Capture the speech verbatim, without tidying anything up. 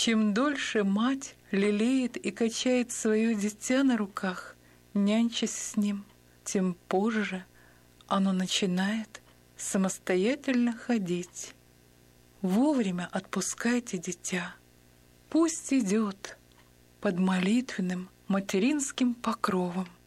Чем дольше мать лелеет и качает свое дитя на руках, нянчась с ним, тем позже оно начинает самостоятельно ходить. Вовремя отпускайте дитя. Пусть идет под молитвенным материнским покровом.